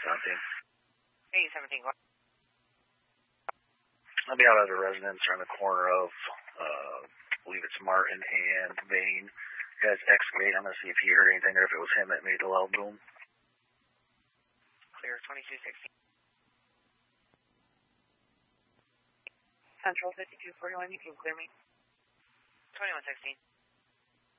17. Hey, 17. I'll be out at a residence around the corner of, I believe it's Martin and Vane. Guys, excavate. I'm going to see if he heard anything or if it was him that made the loud boom. Clear, 2216. Central 5241, you can clear me. 2116.